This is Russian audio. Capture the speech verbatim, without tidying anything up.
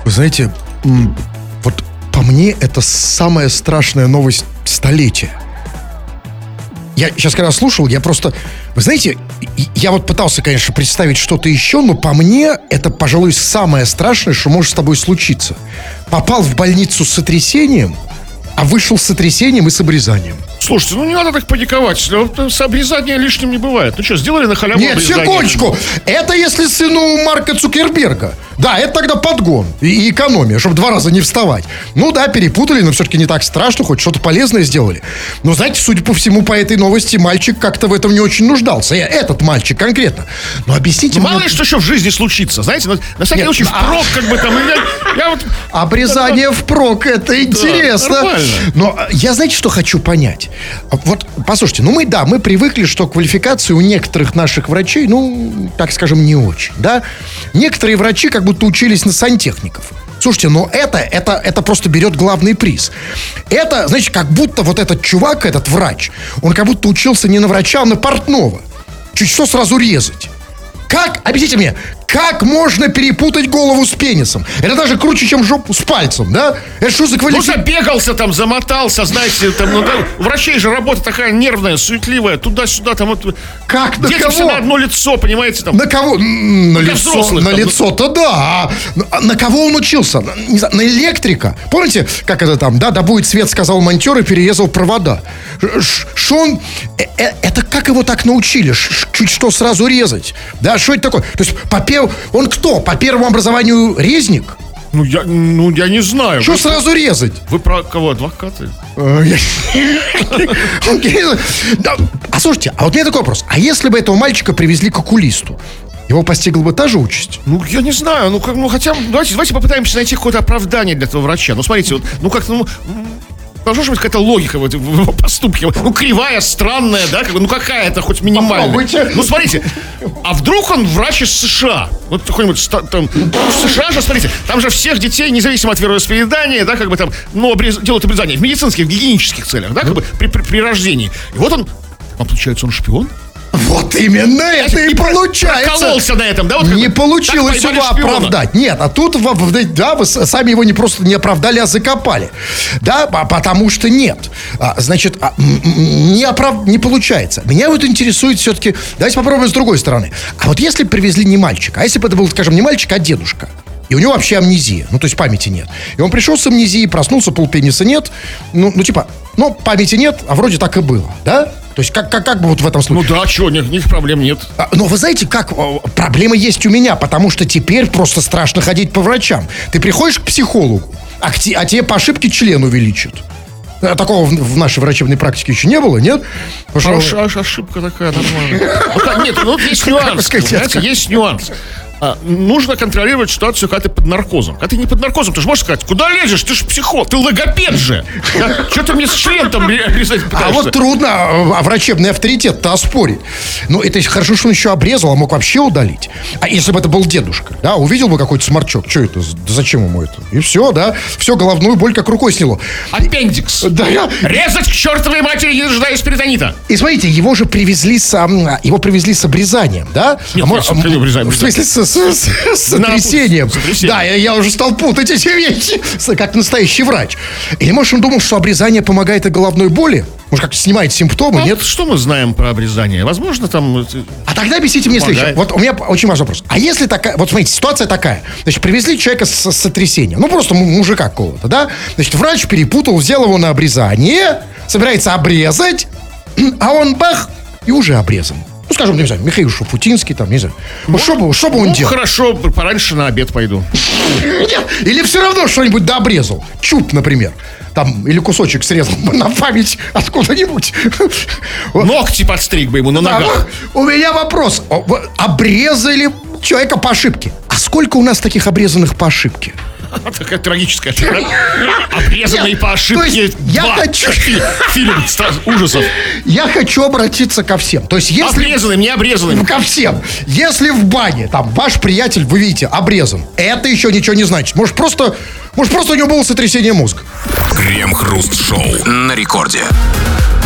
Вы знаете, вот по мне это самая страшная новость столетия. Я сейчас когда слушал, я просто... Вы знаете, я вот пытался, конечно, представить что-то еще, но по мне это, пожалуй, самое страшное, что может с тобой случиться. Попал в больницу с сотрясением, а вышел с сотрясением и с обрезанием. Слушайте, ну не надо так паниковать. С обрезанием лишним не бывает. Ну что, сделали на халяву Нет, обрезание? секундочку. Это если сыну Марка Цукерберга. Да, это тогда подгон и экономия, чтобы два раза не вставать. Ну да, перепутали, но все-таки не так страшно, хоть что-то полезное сделали. Но знаете, судя по всему, по этой новости мальчик как-то в этом не очень нуждался. Я, этот мальчик конкретно. Но объясните ну, мне... Мало ли что еще в жизни случится. Знаете, на, на всякий случай впрок как бы там... Я, я вот... Обрезание впрок, это интересно. Да, нормально. Но я, знаете, что хочу понять? Вот, послушайте, ну мы, да, мы привыкли, что квалификации у некоторых наших врачей, ну, так скажем, не очень, да? Некоторые врачи как будто учились на сантехников. Слушайте, но это, это, это просто берет главный приз. Это, значит, как будто вот этот чувак, этот врач, он как будто учился не на врача, а на портного. Чуть что сразу резать. Как, объясните мне, как можно перепутать голову с пенисом? Это даже круче, чем жопу с пальцем, да? Это что за квалификация? Ну, забегался там, замотался, знаете, там, ну, да, у врачей же работа такая нервная, суетливая, туда-сюда, там вот... Как, на дети кого? все на одно лицо, понимаете, там. На кого? На лицо, взрослых, на там, лицо-то да. А на кого он учился? На, не знаю, на электрика? Помните, как это там, да, да будет свет, сказал монтер и перерезал провода. Что он... Это как его так научили? Чуть что сразу резать? Да, что это такое? То есть, по первому... Он кто? По первому образованию резник? Ну, я, ну, я не знаю. Что вы, сразу резать? Вы про кого? Адвокаты? А слушайте, а вот у меня такой вопрос. А если бы этого мальчика привезли к окулисту? Его постигла бы та же участь? Ну, я не знаю. Ну, как, ну хотя, давайте, давайте попытаемся найти какое-то оправдание для этого врача. Ну, смотрите, вот, ну, как, ну... Должна быть какая-то логика в его поступке. Ну, кривая, странная, да? Как бы, ну, какая-то, хоть минимальная. Попробуйте. Ну, смотрите, а вдруг он врач из США? Вот какой-нибудь там... В США же, смотрите, там же всех детей, независимо от вероисповедания, да, как бы там, ну, обрез, делают обрезание в медицинских, в гигиенических целях, да, как бы при, при, при рождении. И вот он, а получается, он шпион? Вот именно это и, и получается. Прокололся на этом, да? Вот не получилось его оправдать. Нет, а тут, да, вы сами его не просто не оправдали, а закопали. Да, потому что нет. Значит, не, оправ... не получается. Меня вот интересует все-таки... Давайте попробуем с другой стороны. А вот если привезли не мальчика, а если бы это был, скажем, не мальчик, а дедушка, и у него вообще амнезия, ну, то есть памяти нет. И он пришел с амнезией, проснулся, полпениса нет. Ну, ну типа, ну, памяти нет, а вроде так и было, да? То есть как, как, как бы вот в этом случае? Ну да, что, никаких проблем нет. А, но вы знаете, как проблема есть у меня, потому что теперь просто страшно ходить по врачам. Ты приходишь к психологу, а, к те, а тебе по ошибке член увеличат. Такого в, в нашей врачебной практике еще не было, нет? Хорошая что... ошибка такая, нормальная. Нет, ну есть нюанс. Есть нюанс. А, нужно контролировать ситуацию, когда ты под наркозом. Когда ты не под наркозом, ты же можешь сказать, куда лезешь, ты же психолог, ты логопед же. Да? Что ты мне с член там обрезать пытаешься? А вот трудно а врачебный авторитет-то оспорить. Ну, это хорошо, что он еще обрезал, а мог вообще удалить. А если бы это был дедушка, да, увидел бы какой-то сморчок, что это, да зачем ему это? И все, да, все, головную боль как рукой сняло. Аппендикс. Да, я... Резать к чертовой матери, не дожидаясь перитонита. И смотрите, его же привезли с, его привезли с обрезанием, да? Нет, а, нет, а, обрезанием, в смысле, с, с, с сотрясением. Да, я, я уже стал путать эти вещи, как настоящий врач. Или, может, он думал, что обрезание помогает от головной боли? Может, как-то снимает симптомы, а нет? Что мы знаем про обрезание? Возможно, там... А тогда объясните мне следующее. Вот у меня очень важный вопрос. А если такая... Вот смотрите, ситуация такая. Значит, привезли человека с, с сотрясением. Ну, просто мужика какого-то, да? Значит, врач перепутал, взял его на обрезание, собирается обрезать, а он бах, и уже обрезан. Ну, скажем, не знаю, Михаил Шуфутинский, там, не знаю. Ну, что бы, что бы он ну, делал? Хорошо, пораньше на обед пойду. Нет, или все равно что-нибудь дообрезал. Чуб, например. Там, или кусочек срезал на память откуда-нибудь. Ногти подстриг бы ему на ногах. У меня вопрос. Обрезали человека по ошибке. А сколько у нас таких обрезанных по ошибке? Такая трагическая ошибка. Обрезанные по ошибке. Я хочу... Фильм ужасов. Я хочу обратиться ко всем. То есть, если... Обрезанным, не обрезанным. Ко всем. Если в бане, там, ваш приятель, вы видите, обрезан, это еще ничего не значит. Может, просто... Может, просто у него было сотрясение мозга. Крем-хруст-шоу на рекорде.